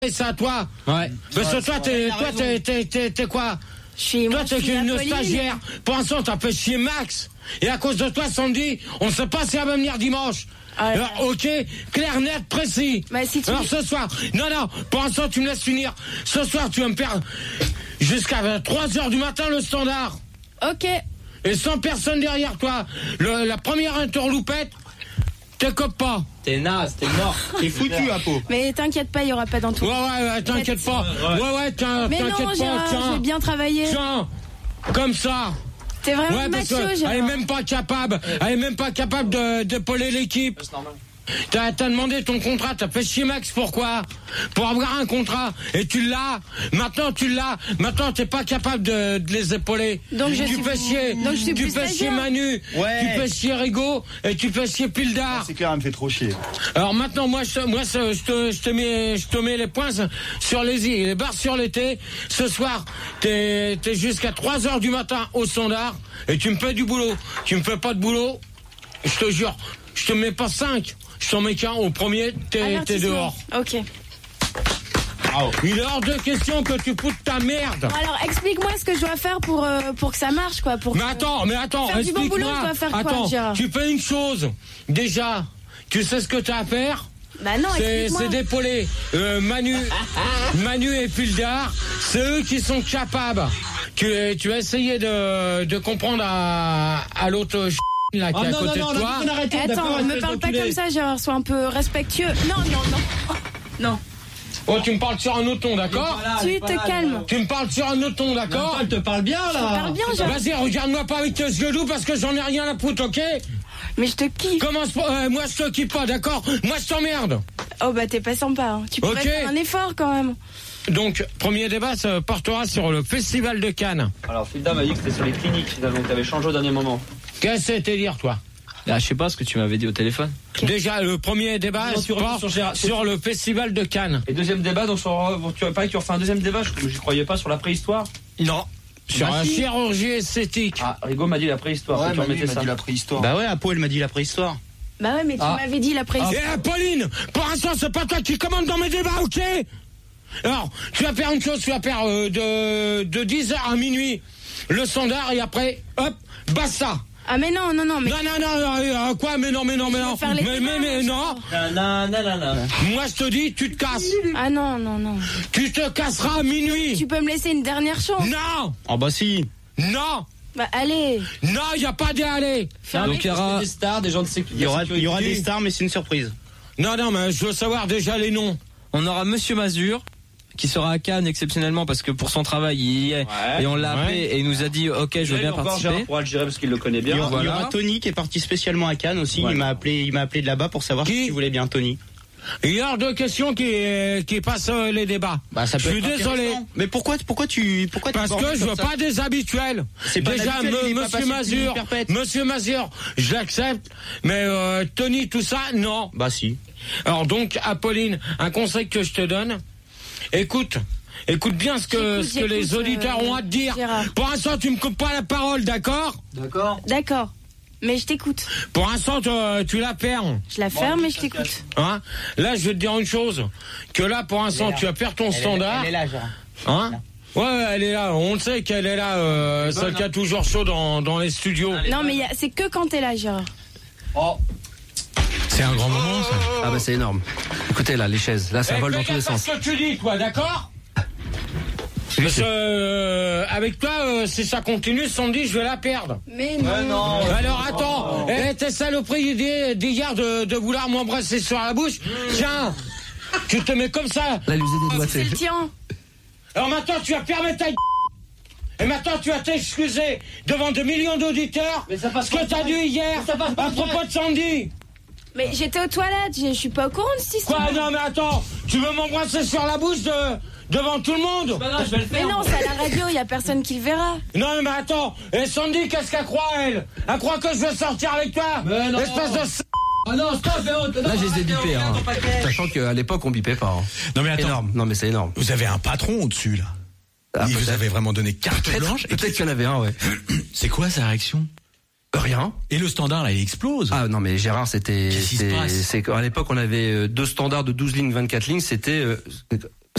c'est à toi. Ouais. Parce que toi, t'es quoi? Toi, t'es une stagiaire. Pour l'instant, t'as fait chier Max. Et à cause de toi, Sandy, on ne sait pas si elle va venir dimanche. Alors, ok, clair, net, précis. Bah, si tu... Alors, ce soir, non, pour l'instant, tu me laisses finir. Ce soir, tu vas me perdre jusqu'à 3h du matin le standard. Ok. Et sans personne derrière toi. La première interloupette, t'écope pas. T'es naze, t'es mort. T'es foutu, Apo. Mais t'inquiète pas, il y aura pas d'entour. Ouais, t'inquiète pas. Ouais, t'inquiète mais non, pas, Gérard, tiens. j'ai bien travaillé. Tiens, comme ça. T'es vraiment parce macho, que Gérard. elle est même pas capable d'épauler l'équipe. C'est normal. T'as demandé ton contrat, t'as fait chier Max, pourquoi? Pour avoir un contrat, et tu l'as. Maintenant t'es pas capable de les épauler. Donc tu fais chier. Donc je suis tu plus fais chier stagiaire. Manu, Ouais. tu fais chier Rigaud, et tu fais chier Pildar. C'est clair, elle me fait trop chier. Alors maintenant, je te mets les points sur les i, les barres sur les t. Ce soir, t'es jusqu'à 3h du matin au standard, et tu me fais du boulot. Tu me fais pas de boulot, je te jure, je te mets pas 5. Je t'en mets qu'un, au premier, t'es dehors. Ok. Il est hors de question que tu foutes ta merde. Bon, alors, explique-moi ce que je dois faire pour que ça marche, quoi. Mais attends, faire du bon boulot, je dois faire quoi, Gérard? Tu fais une chose. Déjà, tu sais ce que t'as à faire? Bah non, explique-moi. C'est d'épauler Manu et Pildar. C'est eux qui sont capables. Tu vas essayer de comprendre à l'autre là qui est à côté de toi. Attends, me parle pas comme ça, Gérard, sois un peu respectueux. Non. Oh, tu me parles sur un autre ton, d'accord? Tu te calmes. Tu me parles sur un autre ton, d'accord? Elle te parle bien, là. Parle bien, Gérard. Vas-y, regarde-moi pas avec tes yeux doux parce que j'en ai rien à foutre, ok? Mais je te kiffe. Commence pas, moi je te kiffe pas, d'accord? Moi je t'emmerde. Oh bah t'es pas sympa, hein. Tu pourrais faire un effort quand même. Donc, premier débat se portera sur le Festival de Cannes. Alors, Filda m'a dit que c'était sur les cliniques, donc t'avais changé au dernier moment. Qu'est-ce que c'était dire, toi? Ah, je sais pas ce que tu m'avais dit au téléphone. Déjà, le premier débat se porte sur le Festival de Cannes. Et deuxième débat, donc tu as pas que tu refais un deuxième débat, je croyais pas sur la préhistoire. Non. Sur la chirurgie esthétique. Ah, Rigaud m'a dit la préhistoire. Ouais, tu remettais ça. dit la préhistoire. Bah ouais, Apo, elle m'a dit la préhistoire. Bah ouais, mais tu m'avais dit la préhistoire. Eh, Pauline, pour l'instant, c'est pas toi qui commande dans mes débats, ok? Alors, tu vas faire une chose, tu vas faire de 10h à minuit le standard et après, hop, basta. Ah mais non. Non, quoi, mais non. Mais non. Moi, je te dis, tu te casses. Ah non. Tu te casseras à minuit. Tu peux me laisser une dernière chance? Non. Ah bah si. Non. Bah allez. Non, il n'y a pas d'aller. Donc il y aura des stars, des gens de sécurité. Il y aura des stars, mais c'est une surprise. Non, mais je veux savoir déjà les noms. On aura Monsieur Mazur, qui sera à Cannes exceptionnellement parce que pour son travail il y est, et on l'a appelé et il nous a dit ok, je veux bien participer. Pour Algérie parce qu'il le connaît bien. Il y aura Tony qui est parti spécialement à Cannes aussi. Il m'a appelé de là-bas pour savoir si tu voulais bien Tony. Il y a deux questions qui passent les débats. Bah, ça peut je suis désolé. Mais pourquoi tu parce que je veux pas des habituels. C'est pas déjà Monsieur Mazur, je l'accepte, mais Tony tout ça non. Bah si. Alors donc Apolline, un conseil que je te donne. Écoute bien ce que les auditeurs ont à te dire. Gérard. Pour l'instant, tu me coupes pas la parole, d'accord? D'accord. Mais je t'écoute. Pour l'instant, tu la perds. Je la ferme, mais je t'écoute. Hein? Là, je vais te dire une chose. Que là, pour l'instant, tu vas perdre ton standard. Elle est là, Gérard. Hein? Ouais, elle est là. On le sait qu'elle est là. Celle qui a toujours chaud dans les studios. Non, mais c'est que quand t'es là, Gérard. Oh. C'est un grand moment, ça. Ah bah c'est énorme. Écoutez là, les chaises, là ça vole dans tous les sens. Fais ce que tu dis, toi, d'accord? Parce que avec toi, si ça continue, Sandy, je vais la perdre. Mais non. Alors attends, tes saloperies d'hier de vouloir m'embrasser sur la bouche. Tiens, tu te mets comme ça. Là, l'usée des doigts, C'est le tien. Alors maintenant, tu vas fermer ta et maintenant, tu vas t'excuser devant 2 millions d'auditeurs ce que t'as dit hier à propos de Sandy. Mais j'étais aux toilettes, je suis pas au courant de cette histoire. Quoi? Non, mais attends, tu veux m'embrasser sur la bouche devant tout le monde? Mais non, c'est à la radio, il y a personne qui le verra. Non, mais attends, et Sandy, qu'est-ce qu'elle croit, elle? Elle croit que je vais sortir avec toi? Mais non. Espèce de Ah non, stop, Là, je les ai bipés, hein. Sachant qu'à l'époque, on bipait pas. Hein. Non, mais attends. Énorme. Non, mais c'est énorme. Vous avez un patron au-dessus, là. Ah, Il vous avait vraiment donné carte blanche. Peut-être qu'il y en avait un, ouais. C'est quoi sa réaction? Rien. Et le standard, là, il explose. Ah non, mais Gérard, Qu'est-ce qui se passe c'est qu'à l'époque, on avait 2 standards de 12 lignes, 24 lignes, c'était